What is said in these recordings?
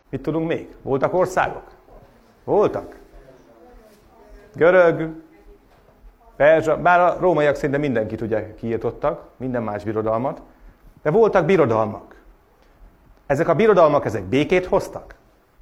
Mit tudunk még? Voltak országok? Voltak. Görög, perzsa, bár a rómaiak szerintem mindenkit ugye kiirtottak, minden más birodalmat, de voltak birodalmak. Ezek a birodalmak, ezek békét hoztak?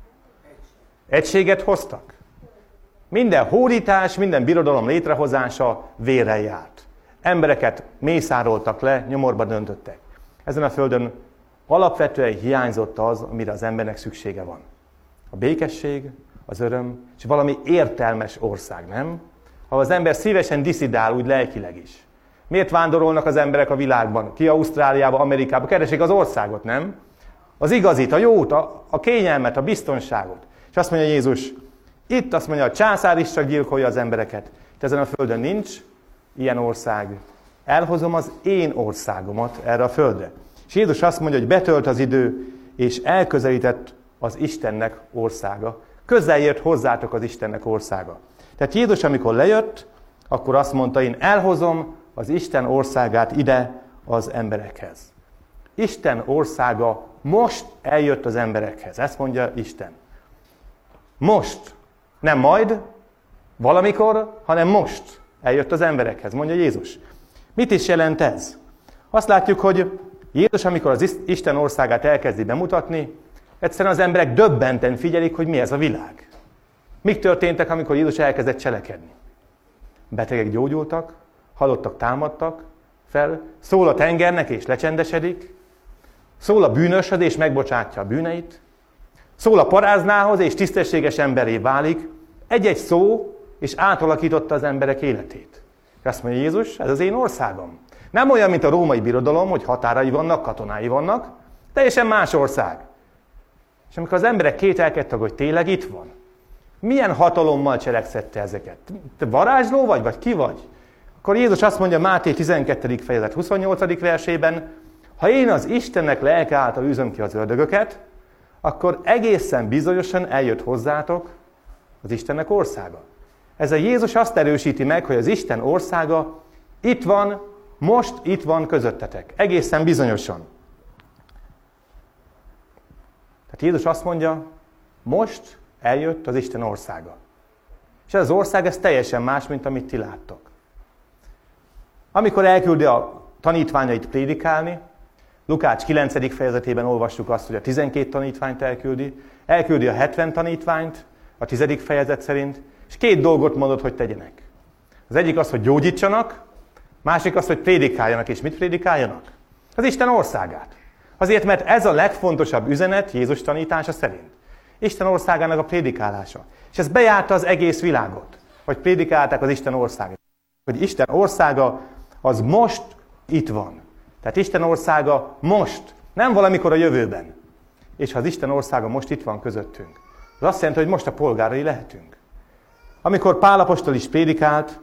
Egységet hoztak? Minden hódítás, minden birodalom létrehozása vérrel járt. Embereket mészároltak le, nyomorba döntöttek. Ezen a földön alapvetően hiányzott az, amire az embernek szüksége van. A békesség, az öröm, és valami értelmes ország, nem? Ha az ember szívesen diszidál, úgy lelkileg is. Miért vándorolnak az emberek a világban? Ki Ausztráliába, Amerikába? Keresik az országot, nem? Az igazit, a jót, a kényelmet, a biztonságot. És azt mondja Jézus, itt azt mondja, a császár is csak gyilkolja az embereket. Itt ezen a földön nincs ilyen ország. Elhozom az én országomat erre a földre. És Jézus azt mondja, hogy betölt az idő, és elközelített az Istennek országa. Közel jött hozzátok az Istennek országa. Tehát Jézus, amikor lejött, akkor azt mondta, én elhozom az Isten országát ide az emberekhez. Isten országa most eljött az emberekhez. Ezt mondja Isten. Most. Nem majd, valamikor, hanem most eljött az emberekhez, mondja Jézus. Mit is jelent ez? Azt látjuk, hogy Jézus, amikor az Isten országát elkezdi bemutatni, egyszerűen az emberek döbbenten figyelik, hogy mi ez a világ. Mik történtek, amikor Jézus elkezdett cselekedni? Betegek gyógyultak, halottak támadtak fel, szól a tengernek és lecsendesedik, szól a bűnöshöz és megbocsátja a bűneit, szól a paráznához és tisztességes emberré válik, egy-egy szó, és átalakította az emberek életét. És azt mondja Jézus, ez az én országom. Nem olyan, mint a római birodalom, hogy határai vannak, katonái vannak, teljesen más ország. És amikor az emberek kételkedtek, hogy tényleg itt van, milyen hatalommal cselekszette ezeket? Te varázsló vagy ki vagy? Akkor Jézus azt mondja Máté 12. fejezet 28. versében, ha én az Istennek lelke által űzöm ki az ördögöket, akkor egészen bizonyosan eljött hozzátok az Istennek országa. Ezzel Jézus azt erősíti meg, hogy az Isten országa itt van, most itt van közöttetek. Egészen bizonyosan. Tehát Jézus azt mondja, most eljött az Isten országa. És ez az ország, ez teljesen más, mint amit ti láttok. Amikor elküldi a tanítványait prédikálni, Lukács 9. fejezetében olvassuk azt, hogy a 12 tanítványt elküldi a 70 tanítványt, a 10. fejezet szerint, és 2 dolgot mondott, hogy tegyenek. Az egyik az, hogy gyógyítsanak, másik az, hogy prédikáljanak. És mit prédikáljanak? Az Isten országát. Azért, mert ez a legfontosabb üzenet Jézus tanítása szerint. Isten országának a prédikálása. És ez bejárta az egész világot, hogy prédikálták az Isten országát. Hogy Isten országa az most itt van. Tehát Isten országa most, nem valamikor a jövőben. És ha az Isten országa most itt van közöttünk, az azt jelenti, hogy most a polgárai lehetünk. Amikor Pál apostol is prédikált,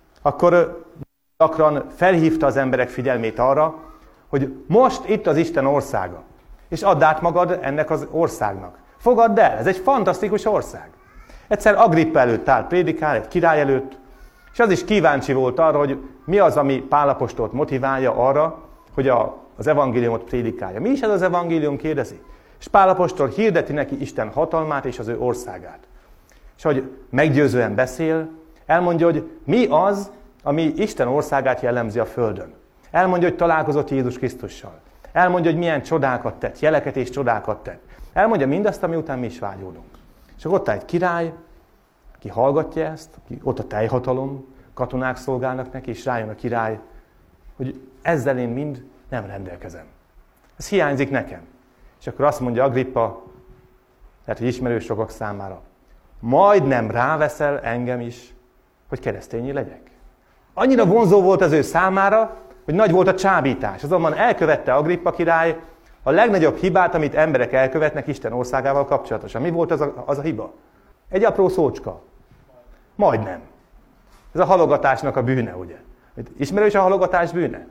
akkor gyakran felhívta az emberek figyelmét arra, hogy most itt az Isten országa. És add át magad ennek az országnak. Fogadd el, ez egy fantasztikus ország. Egyszer Agrippa előtt áll prédikál, egy király előtt, és az is kíváncsi volt arra, hogy mi az, ami Pál apostolt motiválja arra, hogy az evangéliumot prédikálja. Mi is ez az evangélium, kérdezi? És Pál apostol hirdeti neki Isten hatalmát és az ő országát. És hogy meggyőzően beszél, elmondja, hogy mi az, ami Isten országát jellemzi a földön. Elmondja, hogy találkozott Jézus Krisztussal. Elmondja, hogy milyen csodákat tett, jeleket és csodákat tett. Elmondja mindazt, ami után mi is vágyódunk. És akkor ott áll egy király, aki hallgatja ezt, ott a teljhatalom, katonák szolgálnak neki, és rájön a király, hogy ezzel én mind nem rendelkezem. Ez hiányzik nekem. És akkor azt mondja Agrippa, lehet, hogy ismerős sokak számára, majdnem ráveszel engem is, hogy keresztényi legyek. Annyira vonzó volt az ő számára, hogy nagy volt a csábítás. Azonban elkövette Agrippa király a legnagyobb hibát, amit emberek elkövetnek Isten országával kapcsolatosan. Mi volt az a hiba? Egy apró szócska. Majdnem. Ez a halogatásnak a bűne, ugye? Ismerős a halogatás bűne?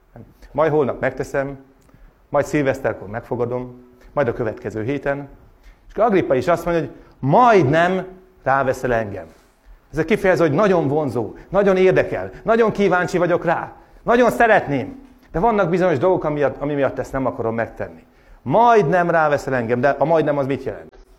Majd holnap megteszem, majd szilveszterkor megfogadom, majd a következő héten. És Agrippa is azt mondja, hogy majdnem ráveszel engem. Ez kifejező, hogy nagyon vonzó, nagyon érdekel, nagyon kíváncsi vagyok rá, nagyon szeretném, de vannak bizonyos dolgok, ami miatt ezt nem akarom megtenni. Majdnem ráveszel engem, de a majdnem az mit jelent?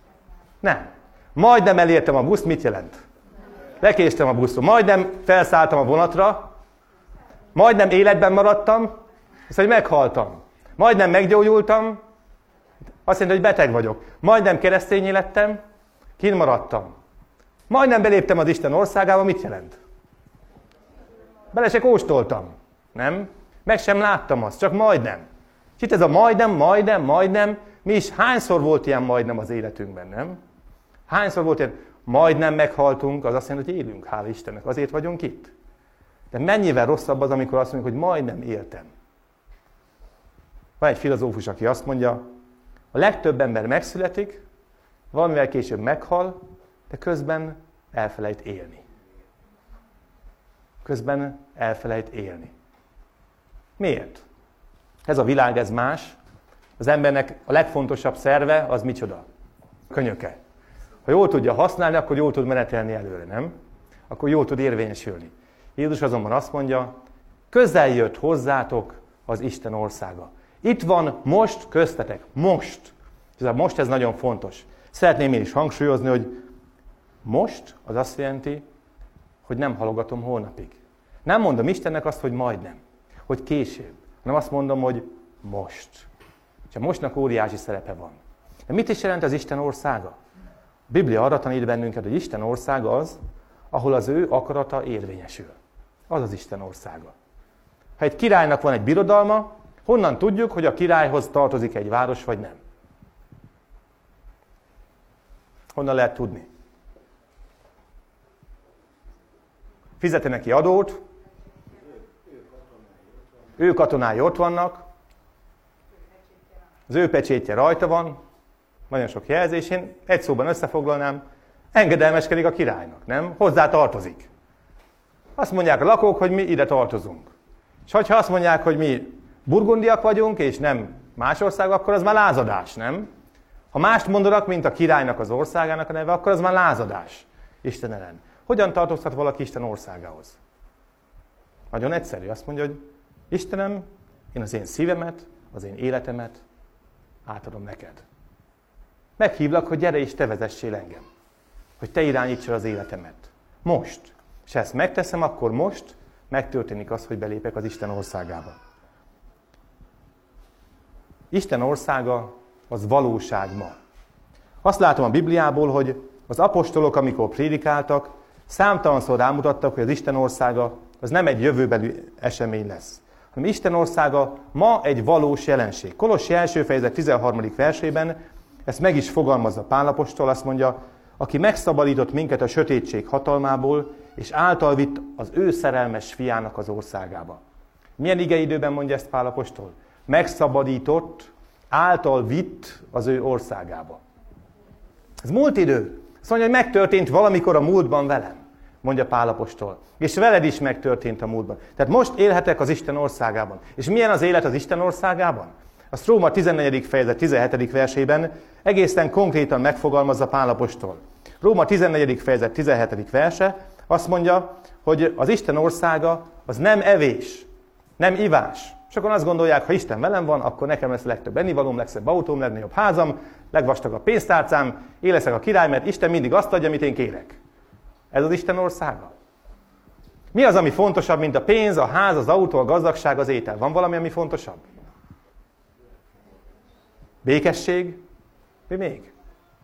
Nem. Majdnem elértem a buszt, mit jelent? Lekéstem a buszról. Majdnem felszálltam a vonatra, majdnem életben maradtam, azt mondja, hogy meghaltam. Majdnem meggyógyultam, azt jelenti, hogy beteg vagyok. Majdnem keresztényé lettem, kint maradtam. Majdnem beléptem az Isten országába, mit jelent? Bele se kóstoltam. Nem? Meg sem láttam azt, csak majdnem. És itt ez a majdnem, mi is hányszor volt ilyen majdnem az életünkben, nem? Hányszor volt ilyen, majdnem meghaltunk, az azt jelenti, hogy élünk, hála Istennek, azért vagyunk itt. De mennyivel rosszabb az, amikor azt mondjuk, hogy majdnem éltem. Van egy filozófus, aki azt mondja, a legtöbb ember megszületik, valamivel később meghal, de közben elfelejt élni. Közben elfelejt élni. Miért? Ez a világ, ez más. Az embernek a legfontosabb szerve, az micsoda? Könyöke. Ha jól tudja használni, akkor jól tud menetelni előre, nem? Akkor jól tud érvényesülni. Jézus azonban azt mondja, közel jött hozzátok az Isten országa. Itt van most köztetek. Most. Ez a most, ez nagyon fontos. Szeretném én is hangsúlyozni, hogy most az azt jelenti, hogy nem halogatom holnapig. Nem mondom Istennek azt, hogy majdnem, hogy később, hanem azt mondom, hogy most. És a mostnak óriási szerepe van. De mit is jelent az Isten országa? A Biblia arra tanít bennünket, hogy Isten országa az, ahol az ő akarata érvényesül. Az az Isten országa. Ha egy királynak van egy birodalma, honnan tudjuk, hogy a királyhoz tartozik egy város, vagy nem? Honnan lehet tudni? Fizeti neki adót, ő katonái ott vannak, az ő pecsétje rajta van, nagyon sok jelzés, én egy szóban összefoglalnám, engedelmeskedik a királynak, nem? Hozzá tartozik. Azt mondják a lakók, hogy mi ide tartozunk. És ha azt mondják, hogy mi burgundiak vagyunk, és nem más ország, akkor az már lázadás, nem? Ha mást mondanak, mint a királynak az országának a neve, akkor az már lázadás Isten ellen. Hogyan tartozhat valaki Isten országához? Nagyon egyszerű. Azt mondja, hogy Istenem, én az én szívemet, az én életemet átadom neked. Meghívlak, hogy gyere és te vezessél engem. Hogy te irányítsd az életemet. Most. És ha ezt megteszem, akkor most megtörténik az, hogy belépek az Isten országába. Isten országa az valóság ma. Azt látom a Bibliából, hogy az apostolok, amikor prédikáltak, számtalanszor rámutattak, hogy az Isten országa az nem egy jövőbeli esemény lesz, hanem Isten országa ma egy valós jelenség. Kolossi 1. fejezet 13. versében ezt meg is fogalmazza Pál apostol, azt mondja, aki megszabadított minket a sötétség hatalmából, és által vitt az ő szerelmes fiának az országába. Milyen igeidőben mondja ezt Pál apostol? Megszabadított, által vitt az ő országába. Ez múlt idő. Azt mondja, hogy megtörtént valamikor a múltban velem, mondja Pál apostol. És veled is megtörtént a múltban. Tehát most élhetek az Isten országában. És milyen az élet az Isten országában? Azt Róma 14. fejezet 17. versében egészen konkrétan megfogalmazza Pál apostol. Róma 14. fejezet 17. verse azt mondja, hogy az Isten országa az nem evés, nem ivás. Sokan azt gondolják, ha Isten velem van, akkor nekem lesz a legtöbb ennivalóm, legszebb autóm, legnagyobb házam, legvastagabb pénztárcám, én leszek a király, mert Isten mindig azt adja, amit én kérek. Ez az Isten országa. Mi az, ami fontosabb, mint a pénz, a ház, az autó, a gazdagság, az étel? Van valami, ami fontosabb? Békesség? Mi még?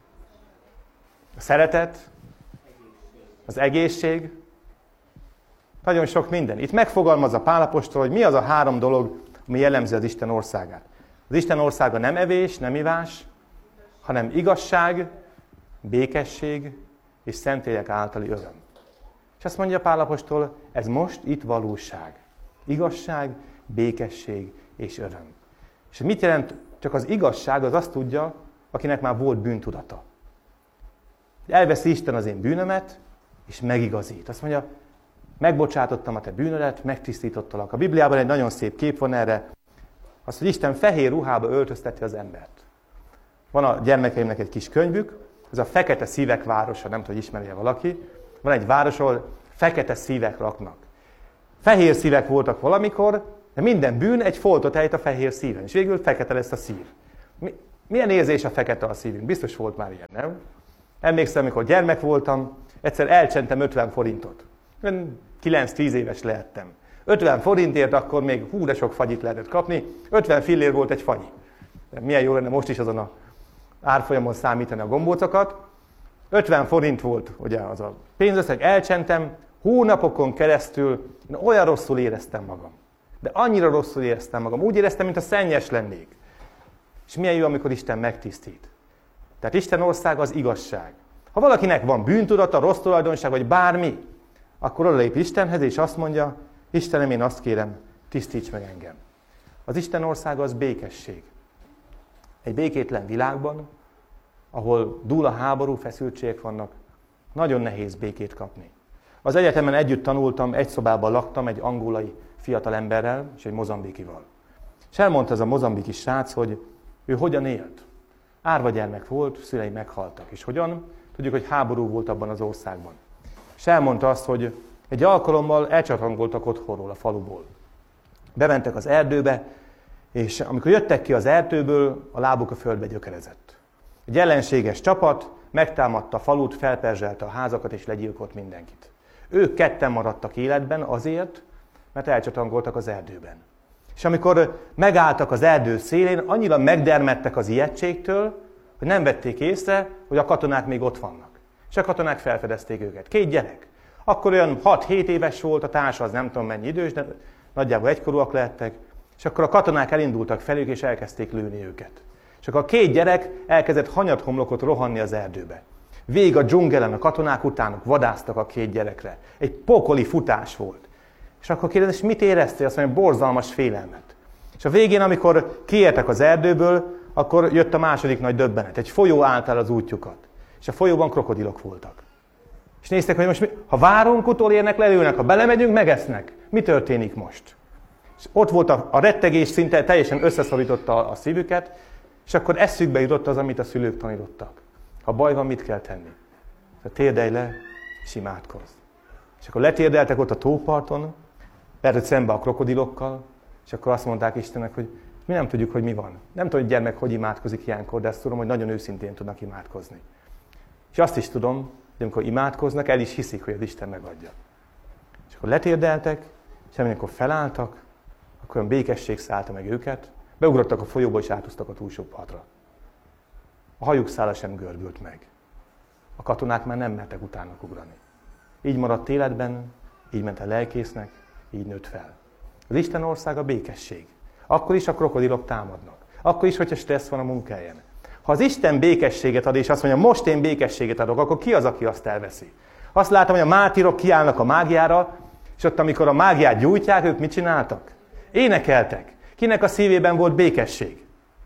A szeretet? Az egészség? Nagyon sok minden. Itt megfogalmazza Pál apostol, hogy mi az a 3 dolog, ami jellemzi az Isten országát. Az Isten országa nem evés, nem ivás, hanem igazság, békesség és szentélyek általi öröm. És azt mondja Pál apostol, ez most itt valóság. Igazság, békesség és öröm. És mit jelent csak az igazság, az azt tudja, akinek már volt bűntudata. Elveszi Isten az én bűnömet, és megigazít. Azt mondja, megbocsátottam a te bűnödet, megtisztítottalak. A Bibliában egy nagyon szép kép van erre. Az, hogy Isten fehér ruhába öltözteti az embert. Van a gyermekeimnek egy kis könyvük, ez a Fekete Szívek városa, nem tudom, hogy ismeri-e valaki. Van egy város, ahol fekete szívek laknak. Fehér szívek voltak valamikor, de minden bűn egy foltot ejt a fehér szíven, és végül fekete lesz a szív. Milyen érzés a fekete a szívünk? Biztos volt már ilyen, nem? Emlékszem, amikor gyermek voltam, egyszer elcsentem 50 forintot. 9-10 éves lehettem. 50 forintért akkor még de sok fagyit lehetett kapni, 50 fillér volt egy fagyi. Milyen jó lenne most is azon a árfolyamon számítani a gombócokat. 50 forint volt ugye az a pénzösszeg, elcsentem, hónapokon keresztül én olyan rosszul éreztem magam. De annyira rosszul éreztem magam, úgy éreztem, mint a szennyes lennék. És milyen jó, amikor Isten megtisztít. Tehát Isten ország az igazság. Ha valakinek van bűntudata, rossz tulajdonság, vagy bármi, akkor odalép Istenhez, és azt mondja, Istenem, én azt kérem, tisztíts meg engem. Az Isten országa az békesség. Egy békétlen világban, ahol dúl a háború, feszültségek vannak, nagyon nehéz békét kapni. Az egyetemen együtt tanultam, egy szobában laktam egy angolai fiatalemberrel és egy mozambikival. És elmondta ez a mozambiki srác, hogy ő hogyan élt. Árva gyermek volt, szülei meghaltak. És hogyan? Tudjuk, hogy háború volt abban az országban. És elmondta azt, hogy egy alkalommal elcsatangoltak otthonról, a faluból. Bementek az erdőbe, és amikor jöttek ki az erdőből, a lábuk a földbe gyökerezett. Egy ellenséges csapat megtámadta a falut, felperzselte a házakat és legyilkolt mindenkit. Ők ketten maradtak életben azért, mert elcsatangoltak az erdőben. És amikor megálltak az erdő szélén, annyira megdermedtek az ijegységtől, hogy nem vették észre, hogy a katonák még ott vannak. És a katonák felfedezték őket. 2 gyerek. Akkor olyan 6-7 éves volt, a társa az nem tudom mennyi idős, de nagyjából egykorúak lehettek. És akkor a katonák elindultak felük, és elkezdték lőni őket. És akkor a 2 gyerek elkezdett hanyathomlokot rohanni az erdőbe. Végig a dzsungelen a katonák utánuk vadásztak a 2 gyerekre. Egy pokoli futás volt. És akkor kérdez, mit éreztél? Azt mondja, borzalmas félelmet. És a végén, amikor kiértek az erdőből, akkor jött a második nagy döbbenet. Egy folyó állt el az útjukat. És a folyóban krokodilok voltak. És néztek, hogy most ha várunk, utolérnek, lelőnek, ha belemegyünk, megesznek. Mi történik most? És ott volt a rettegés, szinte teljesen összeszorította a szívüket, és akkor eszükbe jutott az, amit a szülők tanítottak. Ha baj van, mit kell tenni? Térdelj le, és imádkozz. És akkor letérdeltek ott a tóparton, persze szembe a krokodilokkal, és akkor azt mondták Istennek, hogy mi nem tudjuk, hogy mi van. Nem tudom, hogy gyermek hogy imádkozik ilyenkor, de ezt tudom, hogy nagyon őszintén tudnak imádkozni. És azt is tudom, hogy amikor imádkoznak, el is hiszik, hogy az Isten megadja. És akkor letérdeltek, és amikor felálltak, akkor olyan békesség szállta meg őket, beugrottak a folyóba, és átúztak a túlsó partra. A hajuk szála sem görbült meg. A katonák már nem mertek utánuk ugrani. Így maradt életben, így ment a lelkésznek, így nőtt fel. Az Isten országa békesség. Akkor is a krokodilok támadnak. Akkor is, hogyha stressz van a munkahelyen. Ha az Isten békességet ad, és azt mondja, most én békességet adok, akkor ki az, aki azt elveszi? Azt látom, hogy a mártírok kiállnak a mágiára, és ott, amikor a mágiát gyújtják, ők mit csináltak? Énekeltek. Kinek a szívében volt békesség?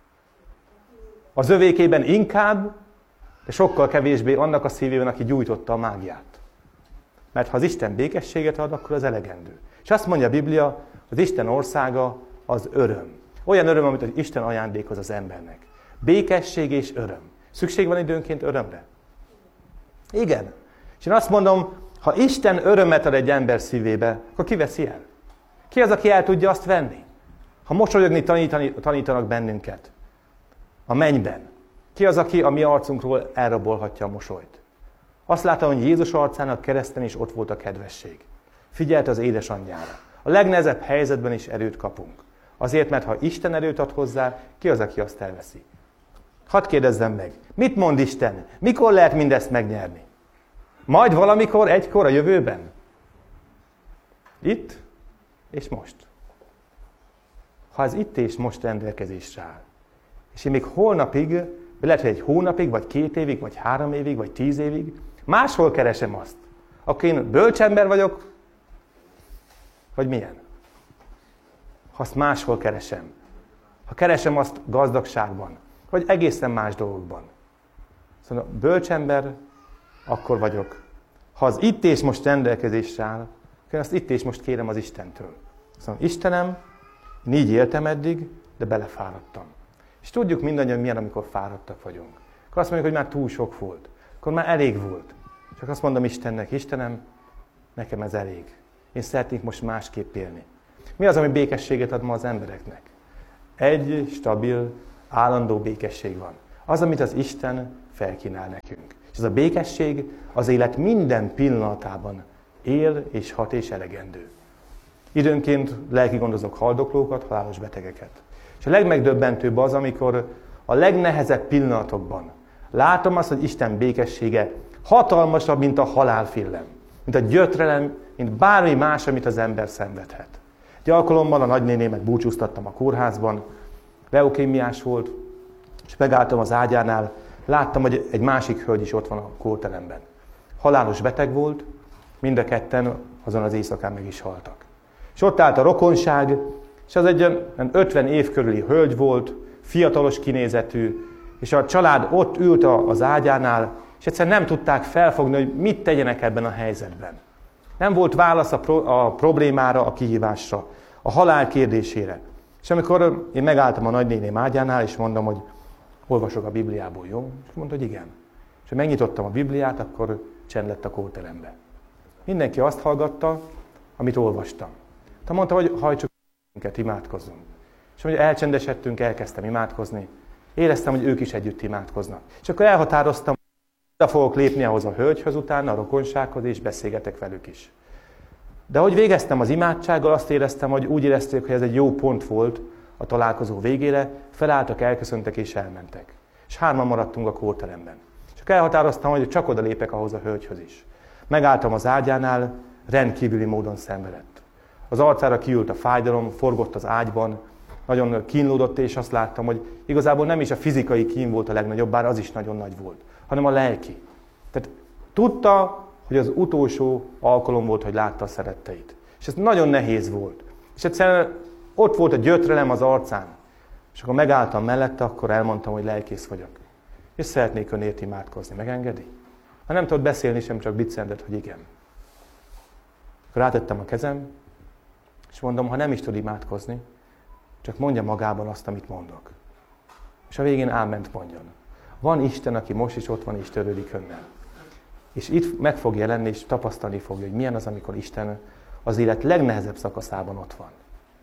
Az övékében inkább, de sokkal kevésbé annak a szívében, aki gyújtotta a mágiát. Mert ha az Isten békességet ad, akkor az elegendő. És azt mondja a Biblia, az Isten országa az öröm. Olyan öröm, amit az Isten ajándékoz az embernek. Békesség és öröm. Szükség van időnként örömre? Igen. És én azt mondom, ha Isten örömet ad egy ember szívébe, akkor ki veszi el? Ki az, aki el tudja azt venni? Ha mosolyogni tanítanak bennünket a mennyben, ki az, aki a mi arcunkról elrabolhatja a mosolyt? Azt látom, hogy Jézus arcán a kereszten is ott volt a kedvesség. Figyelt az édesanyjára. A legnehezebb helyzetben is erőt kapunk. Azért, mert ha Isten erőt ad hozzá, ki az, aki azt elveszi? Hadd kérdezzem meg, mit mond Isten? Mikor lehet mindezt megnyerni? Majd valamikor, egykor a jövőben? Itt és most. Ha ez itt és most rendelkezésre áll, és én még holnapig, lehet, hogy egy hónapig, vagy 2 évig, vagy 3 évig, vagy 10 évig, máshol keresem azt, akkor én bölcsember vagyok, vagy milyen? Ha azt máshol keresem, ha keresem azt gazdagságban, vagy egészen más dolgokban. Szóval bölcsember, akkor vagyok. Ha az itt és most rendelkezésre áll, akkor azt itt és most kérem az Istentől. Szóval Istenem, én így éltem eddig, de belefáradtam. És tudjuk mindannyian, milyen, amikor fáradtak vagyunk. Akkor azt mondjuk, hogy már túl sok volt. Akkor már elég volt. Csak azt mondom Istennek, Istenem, nekem ez elég. Én szeretnék most másképp élni. Mi az, ami békességet ad ma az embereknek? Egy stabil, állandó békesség van. Az, amit az Isten felkínál nekünk. És ez a békesség az élet minden pillanatában él és hat és elegendő. Időnként lelki gondozok haldoklókat, halálos betegeket. És a legmegdöbbentőbb az, amikor a legnehezebb pillanatokban látom azt, hogy Isten békessége hatalmasabb, mint a halálfélelem, mint a gyötrelem, mint bármi más, amit az ember szenvedhet. Egy alkalommal a nagynénémet búcsúztattam a kórházban, leukémiás volt, és megálltam az ágyánál, láttam, hogy egy másik hölgy is ott van a kórteremben. Halálos beteg volt, mind a ketten azon az éjszakán meg is haltak. És ott állt a rokonság, és az egy 50 év körüli hölgy volt, fiatalos kinézetű, és a család ott ült az ágyánál, és egyszerűen nem tudták felfogni, hogy mit tegyenek ebben a helyzetben. Nem volt válasz a problémára, a kihívásra, a halál kérdésére. És amikor én megálltam a nagynéném ágyánál, és mondom, hogy olvasok a Bibliából, jó? És mondta, hogy igen. És ha megnyitottam a Bibliát, akkor csend lett a kórterembe. Mindenki azt hallgatta, amit olvastam. Tehát mondta, hogy hajtsuk minket, imádkozzunk. És amikor elcsendesedtünk, elkezdtem imádkozni. Éreztem, hogy ők is együtt imádkoznak. És akkor elhatároztam, hogy oda fogok lépni ahhoz a hölgyhöz utána, a rokonsághoz, és beszélgetek velük is. De ahogy végeztem az imádsággal, azt éreztem, hogy úgy érezték, hogy ez egy jó pont volt a találkozó végére, felálltak, elköszöntek és elmentek. És 3-an maradtunk a kórteremben. És akkor elhatároztam, hogy csak oda lépek ahhoz a hölgyhöz is. Megálltam az ágyánál, rendkívüli módon szenvedett. Az arcára kiült a fájdalom, forgott az ágyban, nagyon kínlódott, és azt láttam, hogy igazából nem is a fizikai kín volt a legnagyobb, bár az is nagyon nagy volt, hanem a lelki. Tehát tudta, hogy az utolsó alkalom volt, hogy látta a szeretteit. És ez nagyon nehéz volt. És egyszerűen ott volt a gyötrelem az arcán. És akkor megálltam mellette, akkor elmondtam, hogy lelkész vagyok. És szeretnék önért imádkozni. Megengedi? Ha nem tudod beszélni sem, csak biccentett, hogy igen. Akkor rátettem a kezem, és mondom, ha nem is tud imádkozni, csak mondja magában azt, amit mondok. És a végén áment mondjon. Van Isten, aki most is ott van, és törődik önnel. És itt meg fog jelenni, és tapasztalni fogja, hogy milyen az, amikor Isten az élet legnehezebb szakaszában ott van.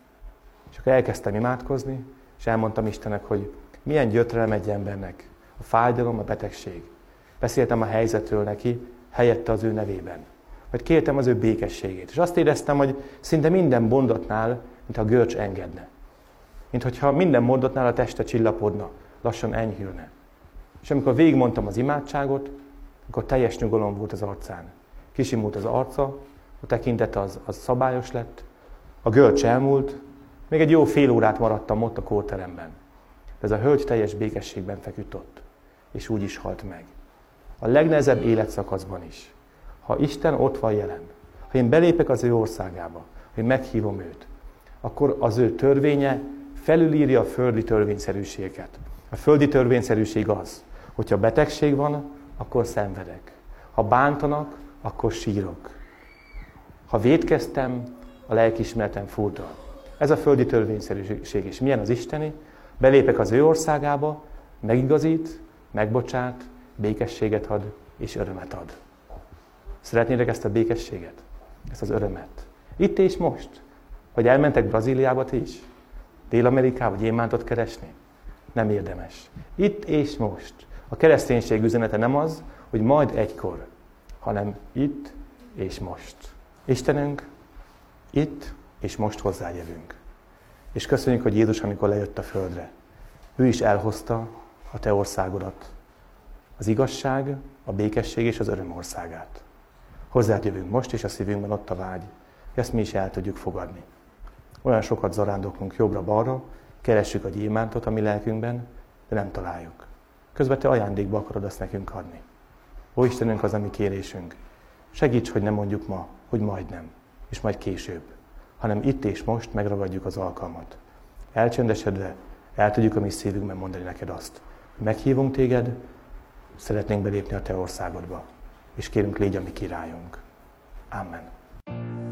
És akkor elkezdtem imádkozni, és elmondtam Istennek, hogy milyen gyötrelem egy embernek. A fájdalom, a betegség. Beszéltem a helyzetről neki, helyette az ő nevében. Vagy kértem az ő békességét. És azt éreztem, hogy szinte minden mondatnál, mintha a görcs engedne. Mintha minden mondatnál a teste csillapodna, lassan enyhülne. És amikor végigmondtam az imádságot, akkor teljes nyugalom volt az arcán. Kisimult az arca, a tekintete az szabályos lett, a görcs elmúlt, még egy jó fél órát maradtam ott a kórteremben. De ez a hölgy teljes békességben feküdt ott, és úgy is halt meg. A legnehezebb életszakaszban is. Ha Isten ott van jelen, ha én belépek az ő országába, ha én meghívom őt, akkor az ő törvénye felülírja a földi törvényszerűséget. A földi törvényszerűség az, hogyha betegség van, akkor szenvedek. Ha bántanak, akkor sírok. Ha vétkeztem, a lelkiismeretem furdal. Ez a földi törvényszerűség is. Milyen az isteni? Belépek az ő országába, megigazít, megbocsát, békességet ad és örömet ad. Szeretnétek ezt a békességet? Ezt az örömet? Itt és most? Vagy elmentek Brazíliába ti is? Dél-Amerikába gyémántot keresni? Nem érdemes. Itt és most. A kereszténység üzenete nem az, hogy majd egykor, hanem itt és most. Istenünk, itt és most hozzájövünk. És köszönjük, hogy Jézus, amikor lejött a földre, ő is elhozta a te országodat. Az igazság, a békesség és az öröm országát. Hozzád jövünk most, és a szívünkben ott a vágy, hogy ezt mi is el tudjuk fogadni. Olyan sokat zarándoklunk jobbra-balra, keressük a gyémántot a mi lelkünkben, de nem találjuk. Közben te ajándékba akarod azt nekünk adni. Ó Istenünk, az a mi kérésünk. Segíts, hogy ne mondjuk ma, hogy majd nem, és majd később, hanem itt és most megragadjuk az alkalmat. Elcsendesedve el tudjuk a mi szívünkben mondani neked azt, hogy meghívunk téged, szeretnénk belépni a te országodba, és kérünk, légy a mi királyunk. Amen.